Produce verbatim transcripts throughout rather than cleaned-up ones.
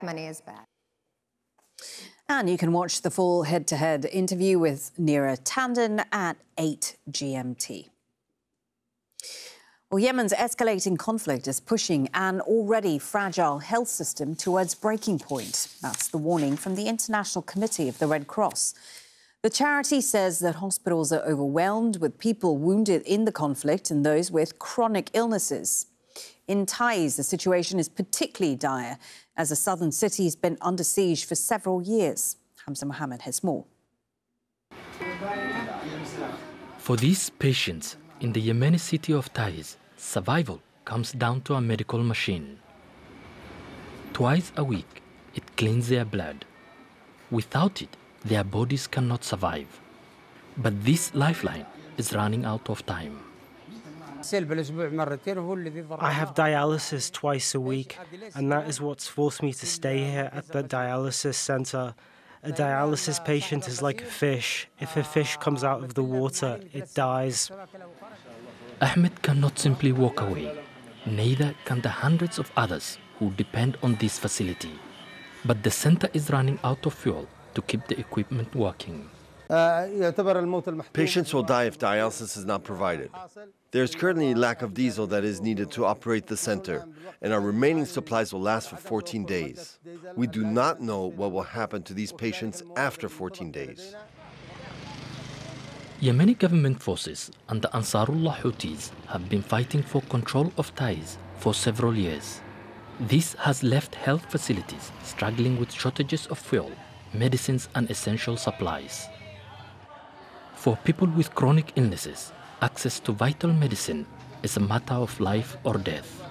money is bad. And you can watch the full head-to-head interview with Neera Tanden at eight G M T. Well, Yemen's escalating conflict is pushing an already fragile health system towards breaking point. That's the warning from the International Committee of the Red Cross. The charity says that hospitals are overwhelmed with people wounded in the conflict and those with chronic illnesses. In Taiz, the situation is particularly dire as the southern city has been under siege for several years. Hamza Mohammed has more. For these patients in the Yemeni city of Taiz, survival comes down to a medical machine. Twice a week, it cleans their blood. Without it, their bodies cannot survive. But this lifeline is running out of time. I have dialysis twice a week, and that is what's forced me to stay here at the dialysis centre. A dialysis patient is like a fish. If a fish comes out of the water, it dies. Ahmed cannot simply walk away. Neither can the hundreds of others who depend on this facility. But the centre is running out of fuel to keep the equipment working. Patients will die if dialysis is not provided. There is currently a lack of diesel that is needed to operate the center, and our remaining supplies will last for fourteen days. We do not know what will happen to these patients after fourteen days. Yemeni government forces and the Ansarullah Houthis have been fighting for control of Taiz for several years. This has left health facilities struggling with shortages of fuel, medicines and essential supplies. For people with chronic illnesses, access to vital medicine is a matter of life or death.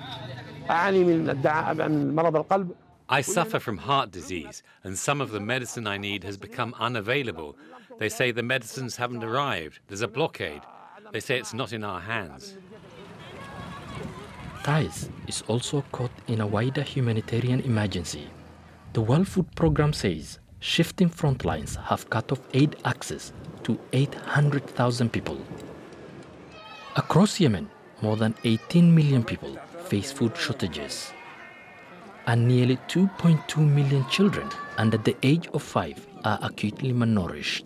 I suffer from heart disease, and some of the medicine I need has become unavailable. They say the medicines haven't arrived. There's a blockade. They say it's not in our hands. Taiz is also caught in a wider humanitarian emergency. The World Food Programme says shifting front lines have cut off aid access to eight hundred thousand people. Across Yemen, more than eighteen million people face food shortages. And nearly two point two million children under the age of five are acutely malnourished.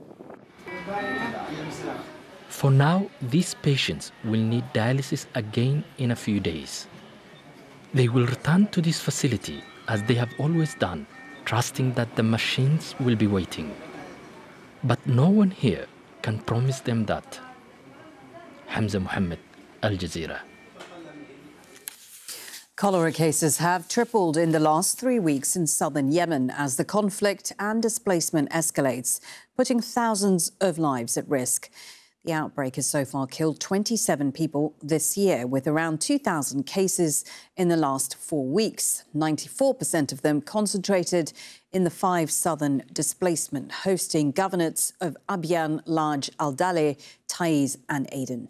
For now, these patients will need dialysis again in a few days. They will return to this facility as they have always done, trusting that the machines will be waiting. But no one here can promise them that. Hamza Mohammed, Al Jazeera. Cholera cases have tripled in the last three weeks in southern Yemen as the conflict and displacement escalates, putting thousands of lives at risk. The outbreak has so far killed twenty-seven people this year, with around two thousand cases in the last four weeks, ninety-four percent of them concentrated in the five southern displacement hosting governorates of Abyan, Laj, Al Daleh, Taiz and Aden.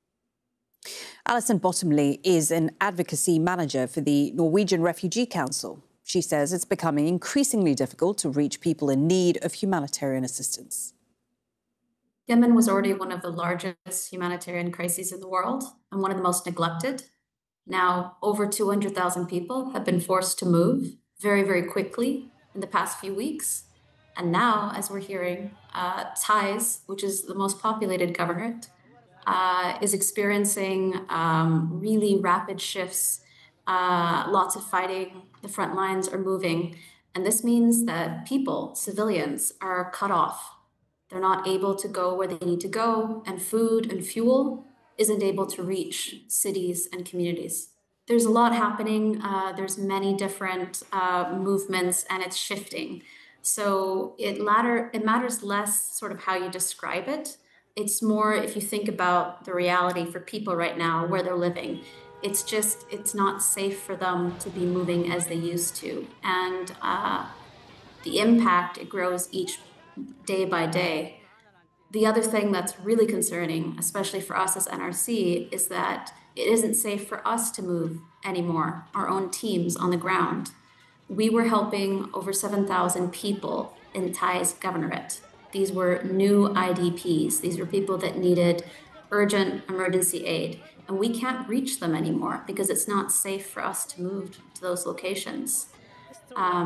Alison Bottomley is an advocacy manager for the Norwegian Refugee Council. She says it's becoming increasingly difficult to reach people in need of humanitarian assistance. Yemen was already one of the largest humanitarian crises in the world and one of the most neglected. Now, over two hundred thousand people have been forced to move very, very quickly in the past few weeks. And now, as we're hearing, uh, Taiz, which is the most populated governorate, Uh, is experiencing um, really rapid shifts, uh, lots of fighting, the front lines are moving. And this means that people, civilians, are cut off. They're not able to go where they need to go, and food and fuel isn't able to reach cities and communities. There's a lot happening. Uh, there's many different uh, movements, and it's shifting. So it, latter, it matters less sort of how you describe it. It's more if you think about the reality for people right now, where they're living. It's just, it's not safe for them to be moving as they used to. And uh, the impact, it grows each day by day. The other thing that's really concerning, especially for us as N R C, is that it isn't safe for us to move anymore, our own teams on the ground. We were helping over seven thousand people in Taiz governorate. These were new I D Ps. These were people that needed urgent emergency aid. And we can't reach them anymore because it's not safe for us to move to those locations. Um,